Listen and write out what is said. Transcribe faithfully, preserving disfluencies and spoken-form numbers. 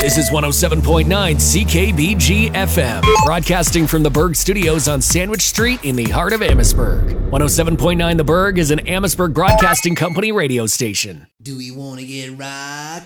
This is one oh seven point nine C K B G F M, broadcasting from the Berg Studios on Sandwich Street in the heart of Amherstburg. one oh seven point nine The Berg is an Amherstburg Broadcasting Company radio station. Do we want to get right?